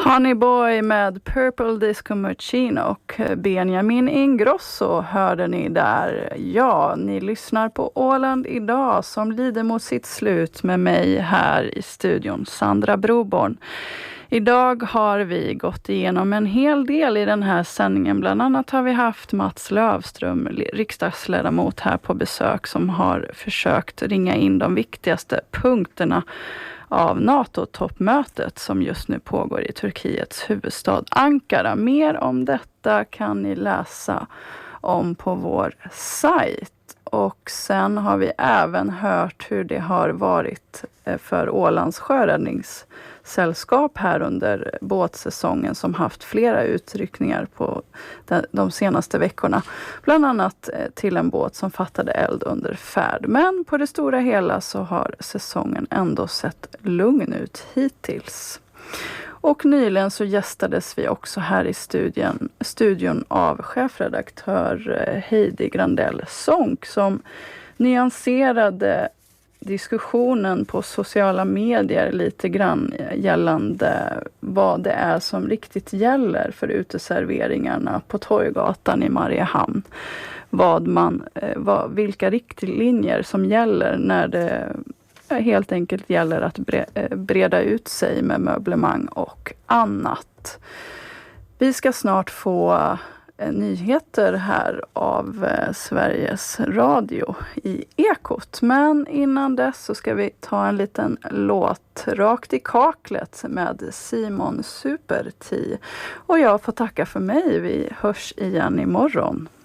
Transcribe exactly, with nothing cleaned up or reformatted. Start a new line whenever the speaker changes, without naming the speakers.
Honey Boy med Purple Disco Machine och Benjamin Ingrosso hörde ni där. Ja, ni lyssnar på Åland idag som lider mot sitt slut med mig här i studion, Sandra Broborn. Idag har vi gått igenom en hel del i den här sändningen. Bland annat har vi haft Mats Lövström, riksdagsledamot här på besök, som har försökt ringa in de viktigaste punkterna av NATO-toppmötet som just nu pågår i Turkiets huvudstad Ankara. Mer om detta kan ni läsa om på vår sajt. Och sen har vi även hört hur det har varit för Ålands sjöräddningssällskap här under båtsäsongen, som haft flera utryckningar på de senaste veckorna. Bland annat till en båt som fattade eld under färd. Men på det stora hela så har säsongen ändå sett lugn ut hittills. Och nyligen så gästades vi också här i studion, studion av chefredaktör Heidi Grandell Sonck, som nyanserade diskussionen på sociala medier lite grann gällande vad det är som riktigt gäller för uteserveringarna på Torggatan i Mariehamn. Vad man, vad, vilka riktlinjer som gäller när det helt enkelt gäller att breda ut sig med möblemang och annat. Vi ska snart få nyheter här av Sveriges Radio i Ekot. Men innan dess så ska vi ta en liten låt rakt i kaklet med Simon Super T. Och jag får tacka för mig. Vi hörs igen imorgon.